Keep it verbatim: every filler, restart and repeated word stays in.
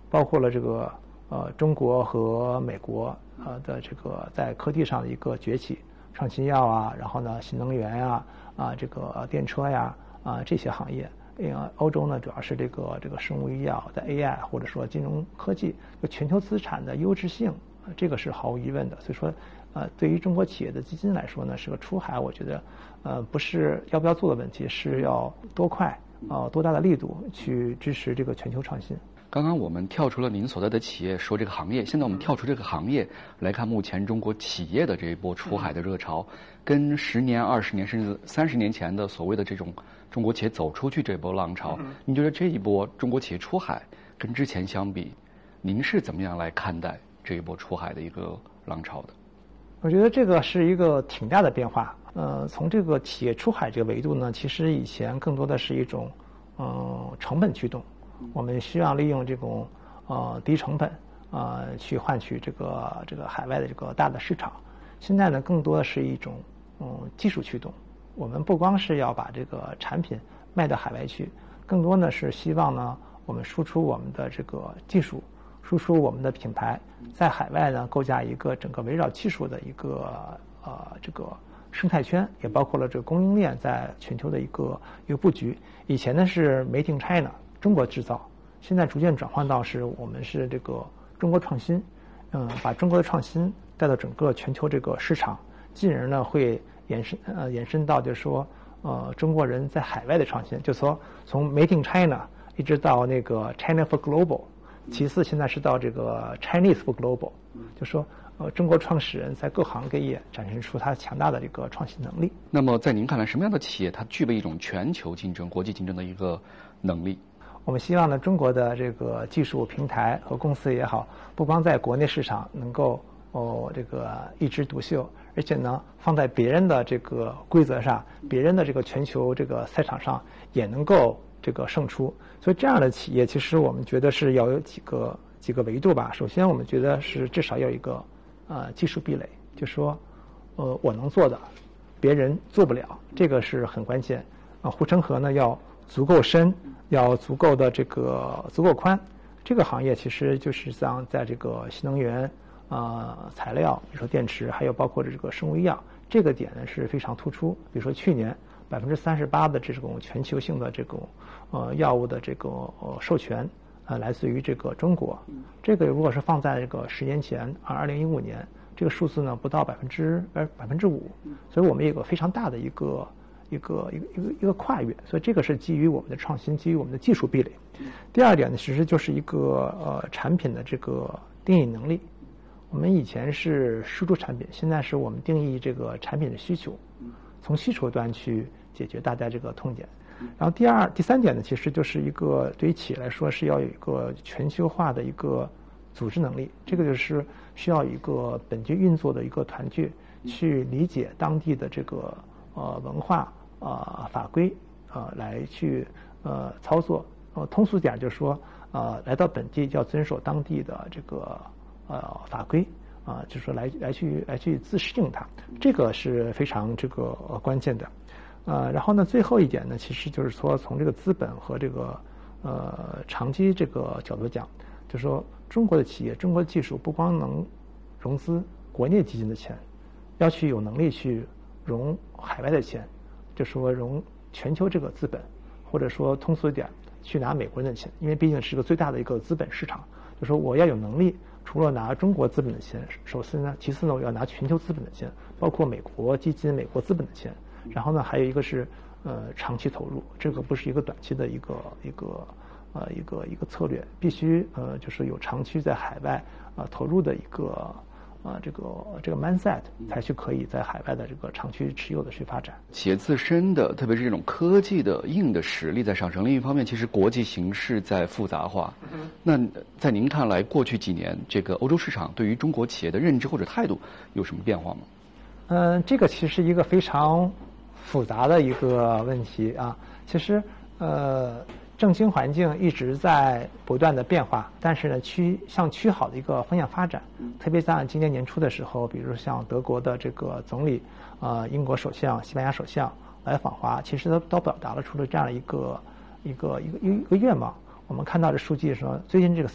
包括了这个呃中国和美国呃的这个在科技上的一个崛起，创新药啊，然后呢新能源呀啊这个电车呀啊这些行业。呃，欧洲呢主要是这个这个生物医药的 A I 或者说金融科技，就全球资产的优质性，这个是毫无疑问的。所以说，呃，对于中国企业的基金来说呢，是个出海，我觉得，呃，不是要不要做的问题，是要多快，呃，多大的力度去支持这个全球创新。 刚刚我们跳出了您所在的企业，说这个行业，现在我们跳出这个行业来看目前中国企业的这一波出海的热潮，跟十年、二十年甚至三十年前的所谓的这种中国企业走出去这波浪潮，您觉得这一波中国企业出海跟之前相比，您是怎么样来看待这一波出海的一个浪潮的？ 我觉得这个是一个挺大的变化。呃，从这个企业出海这个维度呢，其实以前更多的是一种，呃，成本驱动。我们需要利用这种呃低成本呃去换取这个这个海外的这个大的市场。现在呢，更多的是一种嗯技术驱动。我们不光是要把这个产品卖到海外去，更多呢是希望呢我们输出我们的这个技术，输出我们的品牌，在海外呢构架一个整个围绕技术的一个呃这个生态圈，也包括了这个供应链在全球的一个一个布局。以前呢是 Made in China。中国制造，现在逐渐转换到是我们是这个中国创新，嗯，把中国的创新带到整个全球这个市场，进而呢会延伸呃延伸到就是说呃中国人在海外的创新，就是说从 Made in China 一直到那个 China for Global， 其次现在是到这个 Chinese for Global， 就说呃中国创始人在各行各业展现出他强大的这个创新能力。 那么在您看来，什么样的企业它具备一种全球竞争、国际竞争的一个能力？ 我们希望呢，中国的这个技术平台和公司也好，不光在国内市场能够哦这个一枝独秀，而且呢，放在别人的这个规则上，别人的这个全球这个赛场上也能够这个胜出。所以这样的企业，其实我们觉得是要有几个几个维度吧。首先，我们觉得是至少要有一个呃技术壁垒，就说呃我能做的，别人做不了，这个是很关键。啊，护城河呢要足够深，要足够的这个足够宽。这个行业其实就是像在这个新能源啊、呃、材料，比如说电池，还有包括这个生物医药，这个点呢是非常突出。比如说去年百分之三十八的这种全球性的这种呃药物的这个呃授权呃来自于这个中国。这个如果是放在这个十年前啊，二零一五年，这个数字呢不到百分之呃百分之五，所以我们有个非常大的一个。一个一个一个一个跨越，所以这个是基于我们的创新，基于我们的技术壁垒。第二点呢，其实就是一个呃产品的这个定义能力。我们以前是输出产品，现在是我们定义这个产品的需求，从需求端去解决大家这个痛点。然后第二、第三点呢，其实就是一个对于企业来说是要有一个全球化的一个组织能力。这个就是需要一个本地运作的一个团队去理解当地的这个。呃，文化呃法规呃来去呃操作，呃通俗点就是说，呃来到本地要遵守当地的这个呃法规啊、呃，就是说来来去来去自适应它，这个是非常这个、呃、关键的。呃，然后呢，最后一点呢，其实就是说从这个资本和这个呃长期这个角度讲，就是说中国的企业、中国的技术不光能融资国内基金的钱，要去有能力去。融海外的钱，就说融全球这个资本，或者说通俗一点，去拿美国人的钱，因为毕竟是个最大的一个资本市场。就说我要有能力，除了拿中国资本的钱，首先呢，其次呢，我要拿全球资本的钱，包括美国基金、美国资本的钱。然后呢，还有一个是呃长期投入，这个不是一个短期的一个一个呃一个一个策略，必须呃就是有长期在海外啊、呃、投入的一个。啊，这个这个 mindset 才去可以在海外的这个长期持有的去发展。 企业自身的，特别是这种科技的硬的实力在上升。另一方面，其实国际形势在复杂化。嗯、那在您看来，过去几年这个欧洲市场对于中国企业的认知或者态度有什么变化吗？ 嗯、呃，这个其实是一个非常复杂的一个问题啊。其实呃。政经环境一直在不断的变化，但是呢，趋向趋好的一个方向发展。特别在今年年初的时候，比如像德国的这个总理、呃，英国首相、西班牙首相来访华，其实都都表达了出了这样的一个一个一个一个愿望。我们看到的数据说，最近这个